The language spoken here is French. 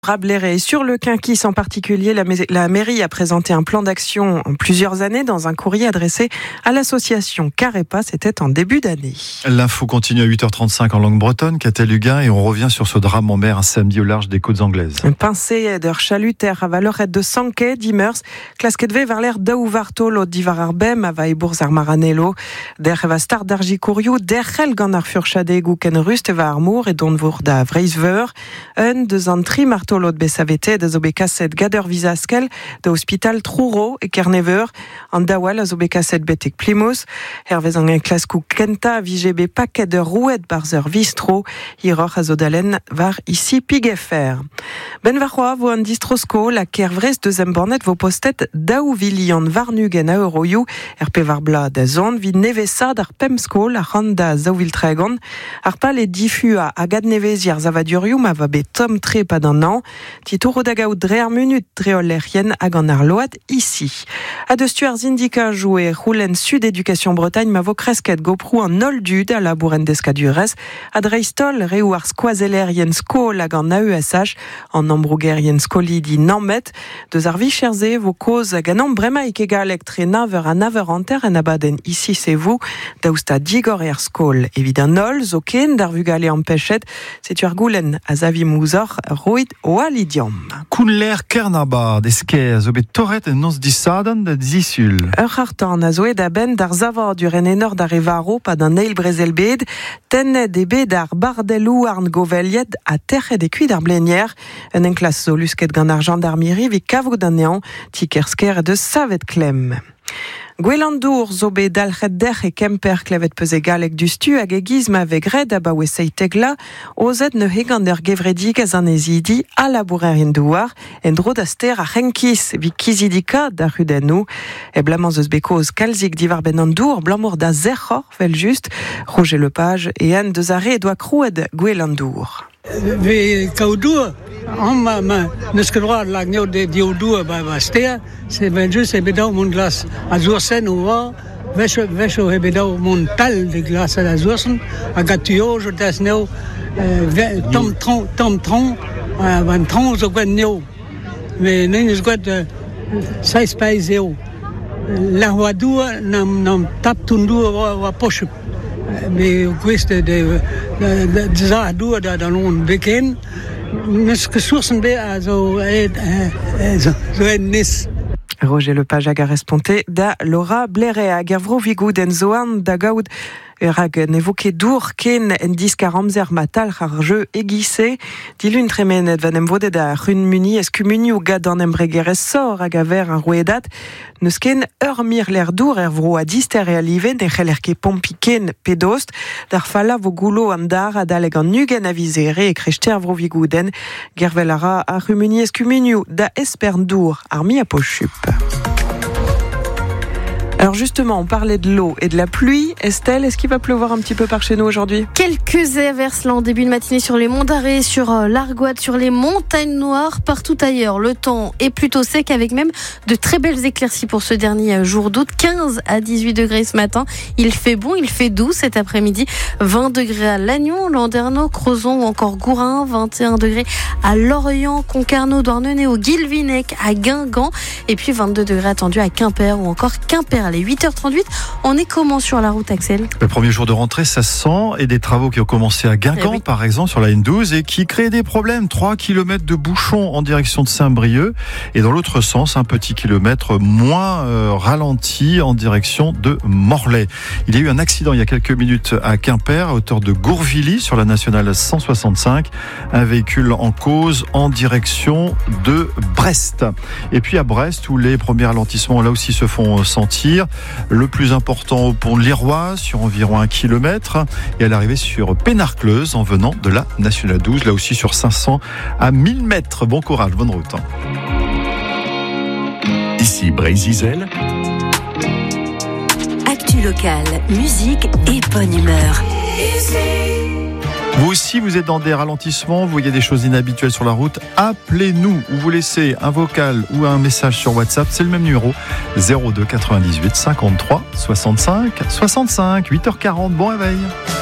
Laura Blairet. Sur le Quinquis en particulier, la mairie a présenté un plan d'action en plusieurs années dans un courrier adressé à l'association Carépa. C'était en début d'année. L'info continue à 8h35 en langue bretonne, Catel-Huguin, et on revient sur ce drame en mer un samedi au large des côtes anglaises. Un pincé de chalutaire à valeur de 100 quai dimmers, clasquetve vers l'air d'Auvartolo divar arbem à Vaebourz ar Maranello, der va start d'argi couriou, der hel gant ar furchadegou ken rust va armour et don vour da vreisveur, un de zantri martolo de besavete de zobekaset gader visaskel de hospital Trouro et Kernever, en dawal a zobekaset betek Plymouth, hervez an klaskou kenta vigebe paquet de rouet barzer vistro, hiror a zodalen var ici pigefer. Ben varroa vo an distrosko la kervrez deuxième bornet vo postet daou vilian varnugen a euroyou RP Varbla da zon vid nevesa d'ar pemsko la randa zaouviltregon ar pal e diffu a agad neveziar zavaduriou ma va bet tom tre pa d'un an titoro da gaout dre ar munut dreol lerien hag an ar load ici. A de stuar zindika joué roulen sud éducation Bretagne ma vo kresket goprou an oldud a la bourren d'escadurez a dreistol reu ar skoazelerien skol hag an AESH an ambrougerien skoli di Nammet deus ar vicherze vo koz hag an brema ekegalek tre naver a naver anter en abaden ici c'est vous daousta digor er skol evident nol zo ken d'ar vugale an pechet c'est ur goulen a zavi mouzor roid o alidium. Kounler Kernaba desker zo bet torret en nos disadan da zisul. Ur hartan a zoe da ben d'ar zavor du renenor d'ar evaro pa d'un eil brezelbed tennet e bet d'ar bardelou arn goveliet a terret e kuit d'ar blenier un enklas zo lusket gant ar gendarmerie vi kavou d'un nean tikersker de savet klem. Gwelandour zo bet dalc'het der e kemper klevet peuze galek du stu hag egiz ma vegred a ba wesei tegla ozet ne hegan der gevredig a zan ezidi a labourerien douar en dro da ster a c'henkis vi kizidika da rudennou e blamant zeus bekoz kalzik divar ben an dour blamour da zerc'hor vel just Roger Lepage e an deus are doa krouet Gwelandour. Ve kaoudou ma neus ket droit la gneo de dioudou ba stea c'est ben juste e bedao mon glas a zoursen ou va vecho e bedao mon tal de glas a zoursen a gatuo je des neo tom tron van tron zo gwen neo mais neus gwen 16 pais eo la wadou nam tap tundu wa poche mais queste de zadou da non beken nes que sourcen be zo nis. Roger Lepage a responté da Laura Blairet a gavro vigou den zoan da gaout hag nevoke dour ken en diskar amzer matal ar jeu egise dilun tremenet van emvodet da run muni eskumuni ou gad an embregerez sor hag aver an rouedat neus ken ur mir l'air dour vro a dister e aliven e c'heller ket pompi ken pedost dar falla vo goulo an dar a daleg an nugen avizere e krechter vro vigouden gervel ara a rumuni eskumuni da espern dour ar mi a pochup. Alors justement, on parlait de l'eau et de la pluie. Estelle, est-ce qu'il va pleuvoir un petit peu par chez nous aujourd'hui ? Quelques averses là en début de matinée sur les monts d'Arrée, sur l'Argoat, sur les montagnes noires, partout ailleurs. Le temps est plutôt sec avec même de très belles éclaircies pour ce dernier jour d'août. 15 à 18 degrés ce matin. Il fait bon, il fait doux cet après-midi. 20 degrés à Lannion, Landerneau, Crozon ou encore Gourin. 21 degrés à Lorient, Concarneau, Douarnenez, au Guilvinec, à Guingamp. Et puis 22 degrés attendus à Quimper ou encore Quimper. Allez, 8h38, on est comment sur la route, Axel ? Le premier jour de rentrée, ça se sent, et des travaux qui ont commencé à Guingamp, par exemple, sur la N12, et qui créent des problèmes. 3 km de bouchons en direction de Saint-Brieuc, et dans l'autre sens, un petit kilomètre moins ralenti en direction de Morlaix. Il y a eu un accident il y a quelques minutes à Quimper, à hauteur de Gourvilly, sur la nationale 165. Un véhicule en cause en direction de Brest. Et puis à Brest, où les premiers ralentissements, là aussi, se font sentir. Le plus important au pont de l'Irois, sur environ 1 km, et à l'arrivée sur Pénarcleuse, en venant de la nationale 12, là aussi sur 500 à 1000 mètres. Bon courage, bonne route. Ici Brézizel. Actu locale, musique et bonne humeur. Vous aussi, vous êtes dans des ralentissements, vous voyez des choses inhabituelles sur la route, appelez-nous ou vous laissez un vocal ou un message sur WhatsApp, c'est le même numéro, 02 98 53 65 65, 8h40, bon réveil.